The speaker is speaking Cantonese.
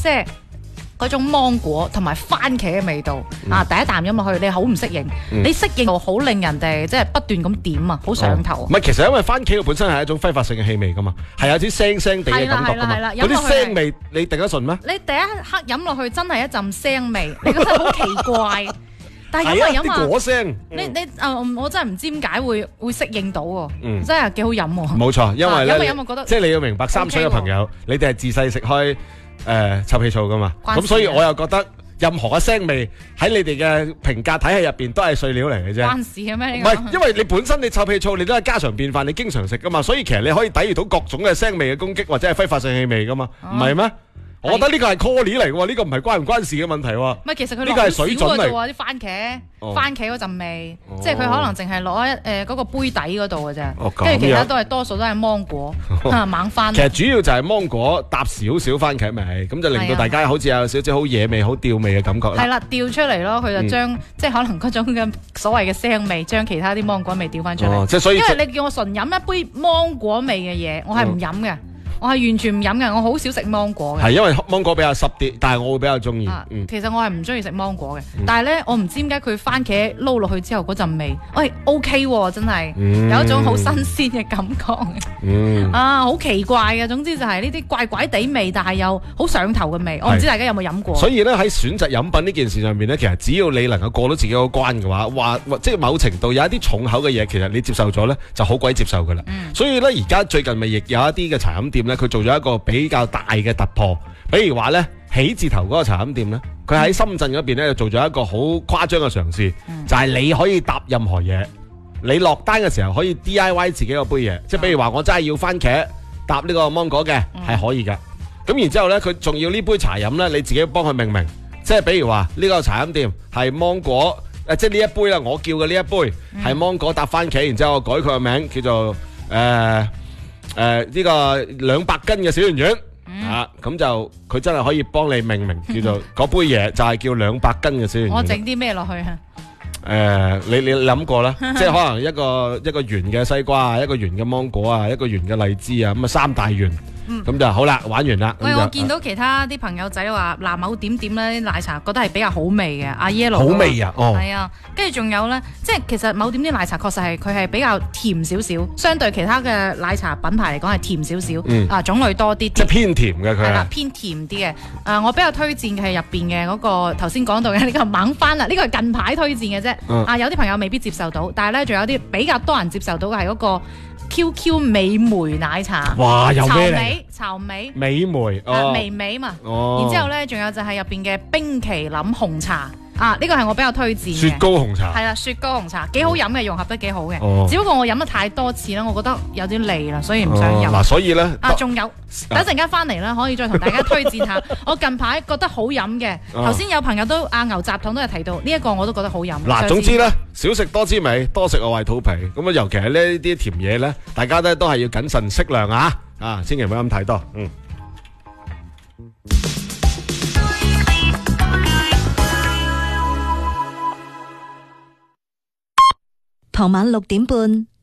即係嗰種芒果同埋番茄嘅味道第一啖飲落去你好唔適應，你適應到好令人哋即係不斷咁點啊，好上頭。 唔係，其實因為番茄佢本身係一種揮發性嘅氣味噶嘛，係有啲腥腥地嘅感覺噶嘛。嗰啲腥味你頂得順咩？ 你第一刻飲落去真係一陣腥味，你覺得好奇怪。但係飲下果腥， 我真係唔知點解會適應到喎，真係幾好飲喎。 冇錯，因為咧， 飲我覺得即係你要明白三水嘅朋友，你哋係自細食開臭屁醋噶嘛，咁所以我又覺得任何嘅腥味喺你哋嘅評價體系入邊都係碎料嚟嘅啫。 關事嘅咩？ 唔係，因為你本身你臭屁醋你都係家常便飯，你經常食噶嘛，所以其實你可以抵禦到各種嘅腥味嘅攻擊或者係揮發性氣味噶嘛，唔係咩？我覺得呢個係 call 嚟嘅，呢個唔係關唔關事嘅問題喎。 唔係，其實佢呢個係水準嚟喎，啲番茄嗰陣味，即係佢可能淨係攞嗰個杯底嗰度嘅啫，跟住其他多數都係芒果猛番。 其實主要就係芒果搭少少番茄味，咁就令到大家好似有少少好野味、好吊味嘅感覺啦。 係啦，調出嚟咯，佢就將即係可能嗰種嘅所謂嘅腥味，將其他啲芒果味調翻出嚟。 即係所以， 因為你叫我純飲一杯芒果味嘅嘢，我係唔飲嘅。我係完全唔飲嘅，我好少食芒果嘅。 係因為芒果比較濕啲，但係我會比較中意。 其實我係唔中意食芒果嘅，但係咧我唔知點解佢番茄撈落去之後嗰陣味，OK 喎，真係有一種好新鮮嘅感覺。好奇怪嘅，總之就係呢啲怪怪地味，但係又好上頭嘅味。我唔知大家有冇飲過。 所以咧喺選擇飲品呢件事上面咧，其實只要你能夠過到自己嗰關嘅話，即係某程度有一啲重口嘅嘢，其實你接受咗咧就好鬼接受噶啦。所以咧而家最近咪亦有一啲嘅茶飲店咧，佢做咗一個比較大嘅突破，比如話咧喜字頭嗰個茶飲店咧，佢喺深圳嗰邊咧做咗一個好誇張嘅嘗試，就係你可以搭任何嘢，你落單嘅時候可以 DIY 自己個杯嘢，即係比如話我真係要番茄搭呢個芒果嘅，係可以嘅。咁然之後咧，佢仲要呢杯茶飲咧，你自己幫佢命名，即係比如話呢個茶飲店係芒果，即係呢一杯啦，我叫嘅呢一杯係芒果搭番茄，然之後我改佢個名叫做呢個200斤嘅小圓圓咁就佢真係可以幫你命名，叫做嗰杯嘢就係叫200斤嘅小圓圓。 我整啲咩落去啊？ 你諗過啦，即係可能一個圓嘅西瓜啊，一個圓嘅芒果啊，一個圓嘅荔枝啊，咁啊3大圓。咁就好啦，玩完啦。 我見到其他啲朋友仔話嗱某點點咧奶茶覺得係比較好味嘅，阿 Yellow 好味啊， 係啊，跟住仲有咧，即係其實某點啲奶茶確實係佢係比較甜少少，相對其他嘅奶茶品牌嚟講係甜少少，種類多啲， 即係偏甜嘅佢。 係啦，偏甜啲嘅。我比較推薦嘅係入邊嘅嗰個頭先講到嘅呢個猛番啦，呢個係近排推薦嘅啫。有啲朋友未必接受到，但係咧仲有啲比較多人接受到嘅係嗰個QQ 美莓奶茶。 哇，有咩嚟？ 草莓美莓微美嘛，然之後咧仲有就係入邊嘅冰淇淋紅茶呢個係我比較推薦嘅雪糕紅茶。 係啦，雪糕紅茶幾好飲嘅，融合得幾好嘅。只不過我飲得太多次啦，我覺得有啲膩啦，所以唔想飲。 嗱，所以咧仲有等一陣間翻嚟啦，可以再同大家推薦下我近排覺得好飲嘅。頭先有朋友都牛雜糖都有提到呢一個，我都覺得好飲。 嗱，總之咧少食多滋味，多食我壞肚皮。咁啊，尤其係呢啲甜嘢咧，大家都係要謹慎適量千祈唔好飲太多。 傍晚6點半，